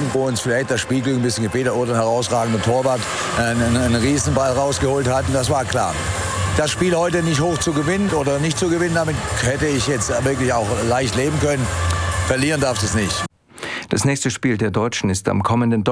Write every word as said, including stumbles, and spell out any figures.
wo uns vielleicht das Spielglück ein bisschen gefehlt hat oder ein herausragender Torwart einen, einen, einen Riesenball rausgeholt hatten, das war klar. Das Spiel heute nicht hoch zu gewinnen oder nicht zu gewinnen, damit hätte ich jetzt wirklich auch leicht leben können. Verlieren darf es nicht. Das nächste Spiel der Deutschen ist am kommenden